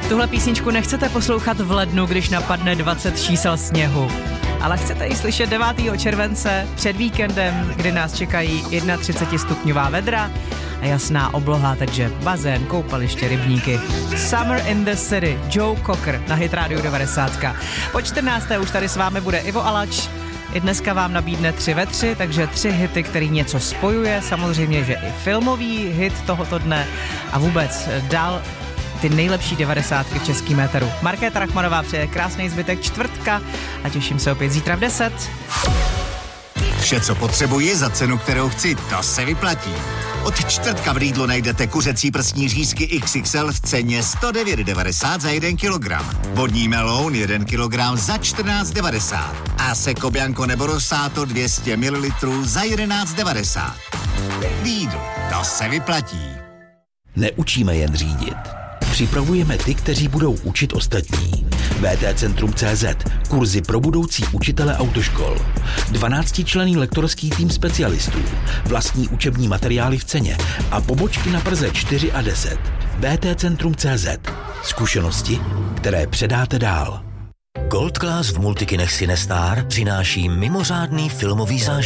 Tuhle písničku nechcete poslouchat v lednu, když napadne 20 čísel sněhu. Ale chcete ji slyšet 9. července před víkendem, kdy nás čekají 31 stupňová vedra a jasná obloha, takže bazén, koupaliště, rybníky. Summer in the City, Joe Cocker na Hit Radio 90. Po 14. už tady s vámi bude Ivo Alač. I dneska vám nabídne 3 ve 3, takže 3 hity, který něco spojuje, samozřejmě, že i filmový hit tohoto dne a vůbec dál ty nejlepší 90 v českým éteru. Markéta Rachmanová přeje krásný zbytek čtvrtka a těším se opět zítra v 10. Vše, co potřebuji za cenu, kterou chci, to se vyplatí. Od čtvrtka v Lidlu najdete kuřecí prsní řízky XXL v ceně 109,90 za 1 kilogram. Vodní meloun 1 kilogram za 14,90. A Seco Bianco nebo Rosato 200 ml za 11,90. Lidl, to se vyplatí. Neučíme jen řídit. Připravujeme ty, kteří budou učit ostatní. VTCentrum.cz. Kurzy pro budoucí učitele autoškol. 12členný lektorský tým specialistů. Vlastní učební materiály v ceně a pobočky na Praze 4 a 10. VTCentrum.cz. Zkušenosti, které předáte dál. Gold Class v Multikinech Cinestar přináší mimořádný filmový zážitek.